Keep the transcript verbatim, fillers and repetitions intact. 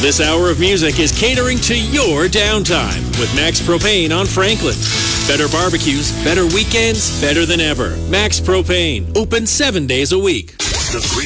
This hour of music is catering to your downtime with Max Propane on Franklin. Better barbecues, better weekends, better than ever. Max Propane, open seven days a week.